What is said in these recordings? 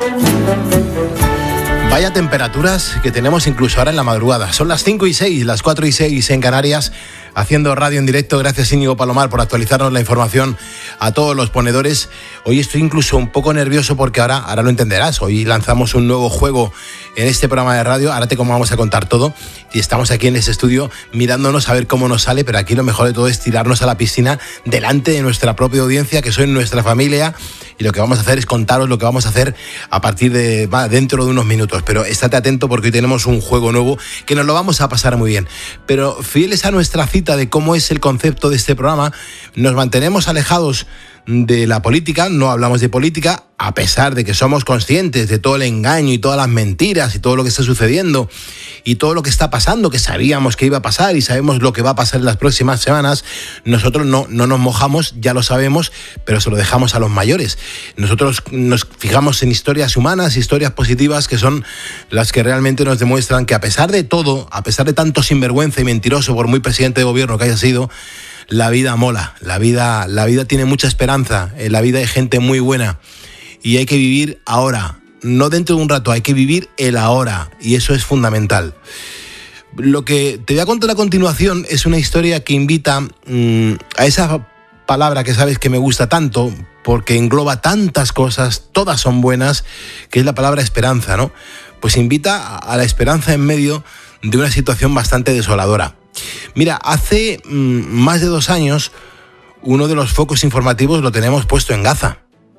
Vaya temperaturas que tenemos incluso ahora en la madrugada. Son las 5:06, las 4:06 en Canarias, haciendo radio en directo. Gracias, Íñigo Palomar, por actualizarnos la información a todos los ponedores. Hoy estoy incluso un poco nervioso porque ahora lo entenderás. Hoy lanzamos un nuevo juego en este programa de radio. Ahora te vamos a contar todo. Y estamos aquí en este estudio mirándonos a ver cómo nos sale, pero aquí lo mejor de todo es tirarnos a la piscina delante de nuestra propia audiencia, que son nuestra familia. Y lo que vamos a hacer es contaros lo que vamos a hacer a partir de dentro de unos minutos. Pero estate atento porque hoy tenemos un juego nuevo que nos lo vamos a pasar muy bien. Pero fieles a nuestra cita de cómo es el concepto de este programa, nos mantenemos alejados de la política, no hablamos de política, a pesar de que somos conscientes de todo el engaño y todas las mentiras y todo lo que está sucediendo y todo lo que está pasando, que sabíamos que iba a pasar y sabemos lo que va a pasar en las próximas semanas. Nosotros no nos mojamos, ya lo sabemos, pero se lo dejamos a los mayores. Nosotros nos fijamos en historias humanas, historias positivas, que son las que realmente nos demuestran que a pesar de todo, a pesar de tanto sinvergüenza y mentiroso, por muy presidente de gobierno que haya sido, la vida mola, la vida tiene mucha esperanza, en la vida hay gente muy buena y hay que vivir ahora, no dentro de un rato, hay que vivir el ahora y eso es fundamental. Lo que te voy a contar a continuación es una historia que invita a esa palabra que sabes que me gusta tanto porque engloba tantas cosas, todas son buenas, que es la palabra esperanza, ¿no? Pues invita a la esperanza en medio de una situación bastante desoladora. Mira, hace más de 2 años, uno de los focos informativos lo tenemos puesto en Gaza.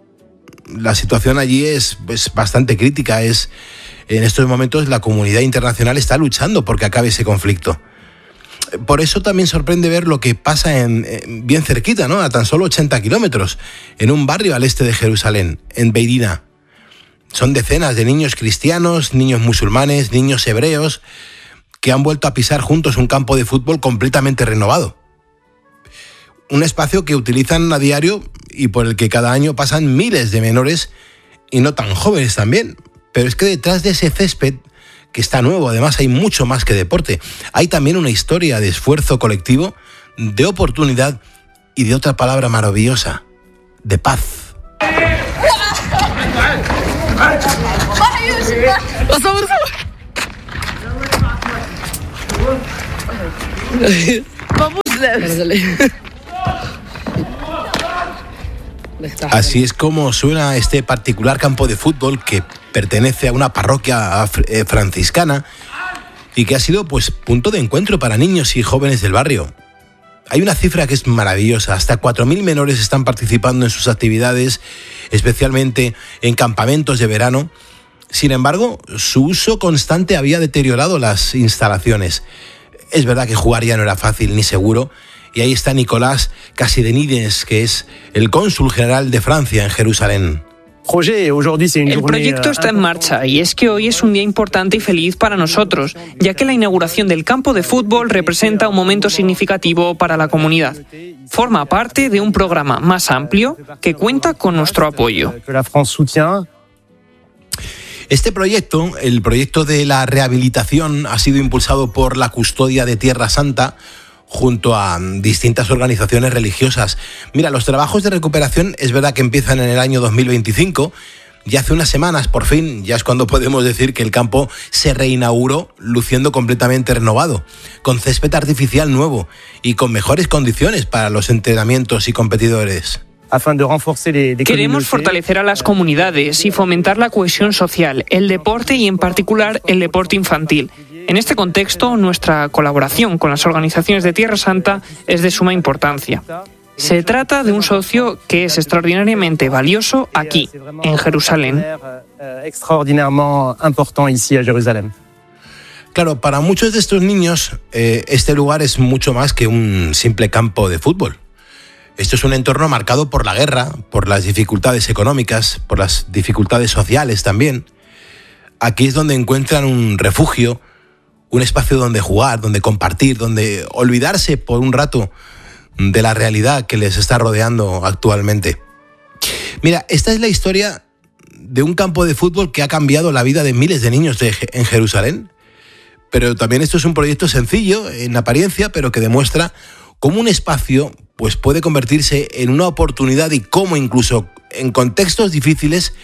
La situación allí es bastante crítica. En estos momentos la comunidad internacional está luchando porque acabe ese conflicto. Por eso también sorprende ver lo que pasa bien cerquita, ¿no? A tan solo 80 kilómetros, en un barrio al este de Jerusalén, en Beidina. Son decenas de niños cristianos, niños musulmanes, niños hebreos, que han vuelto a pisar juntos un campo de fútbol completamente renovado. Un espacio que utilizan a diario y por el que cada año pasan miles de menores y no tan jóvenes también. Pero es que detrás de ese césped, que está nuevo, además hay mucho más que deporte, hay también una historia de esfuerzo colectivo, de oportunidad y de otra palabra maravillosa, de paz. Así es como suena este particular campo de fútbol que pertenece a una parroquia franciscana y que ha sido pues punto de encuentro para niños y jóvenes del barrio. Hay una cifra que es maravillosa, hasta 4.000 menores están participando en sus actividades, especialmente en campamentos de verano. Sin embargo, su uso constante había deteriorado las instalaciones. Es verdad que jugar ya no era fácil ni seguro, y ahí está Nicolás Casidenides, que es el cónsul general de Francia en Jerusalén. El proyecto está en marcha y es que hoy es un día importante y feliz para nosotros, ya que la inauguración del campo de fútbol representa un momento significativo para la comunidad. Forma parte de un programa más amplio que cuenta con nuestro apoyo. Este proyecto, el proyecto de la rehabilitación, ha sido impulsado por la Custodia de Tierra Santa junto a distintas organizaciones religiosas. Mira, los trabajos de recuperación es verdad que empiezan en el año 2025 y hace unas semanas, por fin, ya es cuando podemos decir que el campo se reinauguró luciendo completamente renovado, con césped artificial nuevo y con mejores condiciones para los entrenamientos y competidores. Queremos fortalecer a las comunidades y fomentar la cohesión social, el deporte y en particular el deporte infantil. En este contexto, nuestra colaboración con las organizaciones de Tierra Santa es de suma importancia. Se trata de un socio que es extraordinariamente valioso aquí, en Jerusalén. Claro, para muchos de estos niños, este lugar es mucho más que un simple campo de fútbol. Esto es un entorno marcado por la guerra, por las dificultades económicas, por las dificultades sociales también. Aquí es donde encuentran un refugio, un espacio donde jugar, donde compartir, donde olvidarse por un rato de la realidad que les está rodeando actualmente. Mira, esta es la historia de un campo de fútbol que ha cambiado la vida de miles de niños en Jerusalén. Pero también esto es un proyecto sencillo en apariencia, pero que demuestra cómo un espacio pues puede convertirse en una oportunidad y cómo incluso en contextos difíciles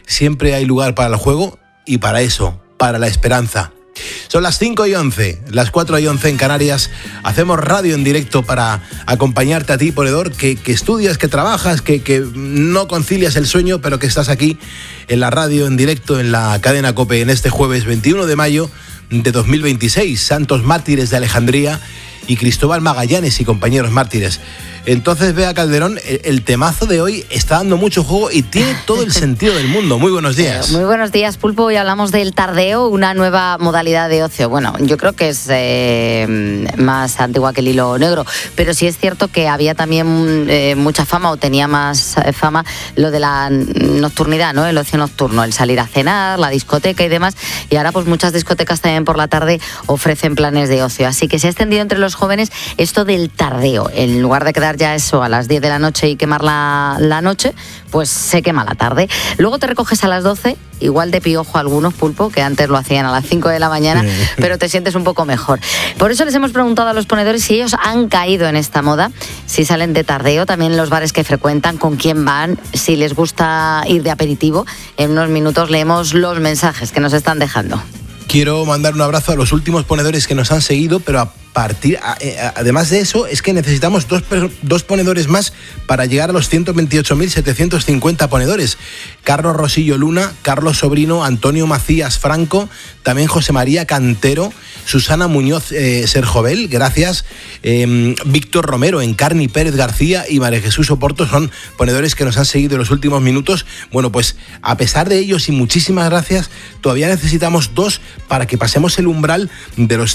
siempre hay lugar para el juego y para eso, para la esperanza. Son las 5:11, las 4:11 en Canarias. Hacemos radio en directo para acompañarte a ti, ponedor, que estudias, que trabajas, que no concilias el sueño, pero que estás aquí en la radio en directo en la cadena COPE en este jueves 21 de mayo de 2026. Santos mártires de Alejandría y Cristóbal Magallanes y compañeros mártires. Entonces, Bea Calderón, el temazo de hoy está dando mucho juego y tiene todo el sentido del mundo. Muy buenos días. Muy buenos días, Pulpo. Hoy hablamos del tardeo, una nueva modalidad de ocio. Bueno, yo creo que es más antigua que el hilo negro, pero sí es cierto que había también mucha fama, o tenía más fama, lo de la nocturnidad, ¿no? El ocio nocturno, el salir a cenar, la discoteca y demás. Y ahora pues muchas discotecas también por la tarde ofrecen planes de ocio. Así que se ha extendido entre los jóvenes esto del tardeo. En lugar de quedar ya eso a las 10 de la noche y quemar la noche, pues se quema la tarde. Luego te recoges a las 12, igual de piojo a algunos, Pulpo, que antes lo hacían a las 5 de la mañana, pero te sientes un poco mejor. Por eso les hemos preguntado a los ponedores si ellos han caído en esta moda, si salen de tardeo, también los bares que frecuentan, con quién van, si les gusta ir de aperitivo. En unos minutos leemos los mensajes que nos están dejando. Quiero mandar un abrazo a los últimos ponedores que nos han seguido, pero además de eso, es que necesitamos dos ponedores más para llegar a los 128.750 ponedores. Carlos Rosillo Luna, Carlos Sobrino, Antonio Macías Franco, también José María Cantero, Susana Muñoz Serjovel, gracias, Víctor Romero, Encarni Pérez García y María Jesús Oporto son ponedores que nos han seguido en los últimos minutos. Bueno, pues a pesar de ellos y muchísimas gracias, todavía necesitamos dos para que pasemos el umbral de los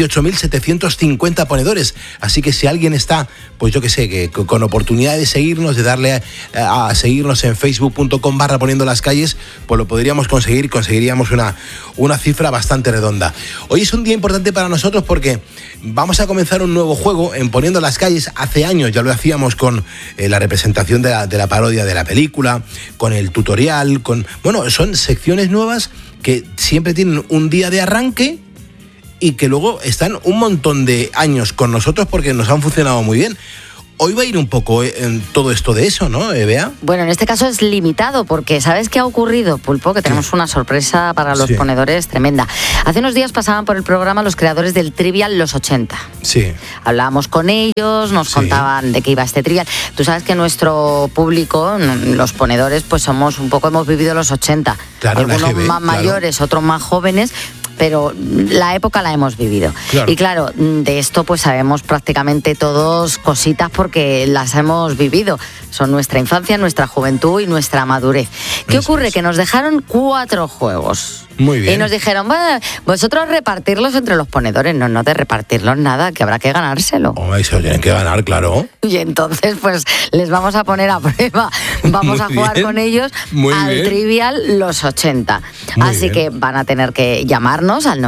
128.750 ponedores. Así que si alguien está, pues yo que sé, que con oportunidad de seguirnos, de darle a seguirnos en facebook.com/poniendo las calles, pues lo podríamos conseguir, conseguiríamos una cifra bastante redonda. Hoy es un día importante para nosotros porque vamos a comenzar un nuevo juego en Poniendo las calles. Hace años ya lo hacíamos con la representación de la parodia de la película, con el tutorial, son secciones nuevas que siempre tienen un día de arranque y que luego están un montón de años con nosotros porque nos han funcionado muy bien. Hoy va a ir un poco en todo esto de eso, ¿no, Bea? Bueno, en este caso es limitado porque ¿sabes qué ha ocurrido, Pulpo? Que tenemos una sorpresa para los ponedores tremenda. Hace unos días pasaban por el programa los creadores del Trivial Los 80. Sí. Hablábamos con ellos, nos contaban de qué iba este Trivial. Tú sabes que nuestro público, los ponedores, pues hemos vivido los 80. Claro, algunos más mayores, otros más jóvenes, pero la época la hemos vivido. Claro. Y claro, de esto pues sabemos prácticamente todos cositas porque las hemos vivido. Son nuestra infancia, nuestra juventud y nuestra madurez. ¿Qué ocurre? Que nos dejaron 4 juegos. Muy bien. Y nos dijeron, bueno, vosotros repartirlos entre los ponedores. No de repartirlos nada, que habrá que ganárselo. Hombre, se lo tienen que ganar, claro. Y entonces, pues, les vamos a poner a prueba. Vamos a jugar con ellos al Trivial Los 80. Así que van a tener que llamarnos al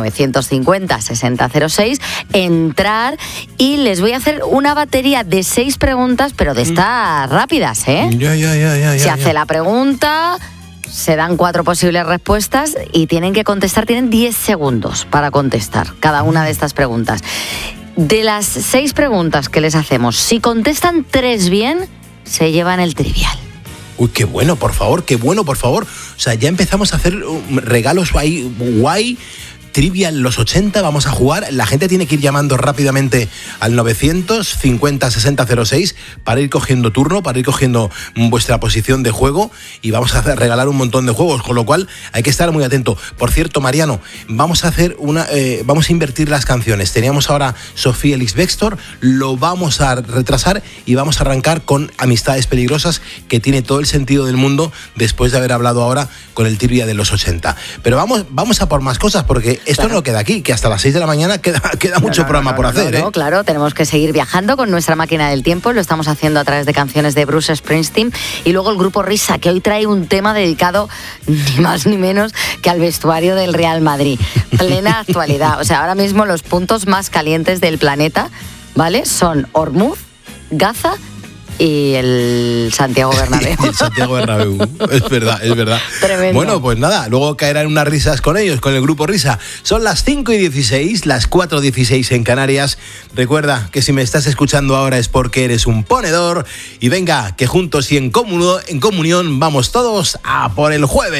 950-6006, entrar y les voy a hacer una batería de 6 preguntas, pero de estas rápidas, ¿eh? Se hace la pregunta, se dan 4 posibles respuestas y tienen que contestar, tienen 10 segundos para contestar cada una de estas preguntas. De las 6 preguntas que les hacemos, si contestan 3 bien, se llevan el Trivial. Uy, qué bueno, por favor, qué bueno, por favor. O sea, ya empezamos a hacer regalos ahí guay. Trivial Los 80, vamos a jugar. La gente tiene que ir llamando rápidamente al 950-6006 para ir cogiendo turno, para ir cogiendo vuestra posición de juego y vamos a regalar un montón de juegos, con lo cual hay que estar muy atento. Por cierto, Mariano, vamos a invertir las canciones. Teníamos ahora Sofía Elix Bextor, lo vamos a retrasar y vamos a arrancar con Amistades Peligrosas, que tiene todo el sentido del mundo después de haber hablado ahora con el Trivial de los 80. Pero vamos a por más cosas porque esto no queda aquí, que hasta las 6 de la mañana queda mucho programa por hacer. Claro, tenemos que seguir viajando con nuestra máquina del tiempo, lo estamos haciendo a través de canciones de Bruce Springsteen y luego el grupo Risa, que hoy trae un tema dedicado ni más ni menos que al vestuario del Real Madrid. Plena actualidad, o sea, ahora mismo los puntos más calientes del planeta, ¿vale? Son Ormuz, Gaza y el Santiago Bernabéu. El Santiago Bernabéu, es verdad. Tremendo. Bueno, pues nada, luego caerán unas risas con ellos, con el grupo Risa. Son las 5:16, las 4:16 en Canarias. Recuerda que si me estás escuchando ahora es porque eres un ponedor. Y venga, que juntos y en comunión vamos todos a por el jueves.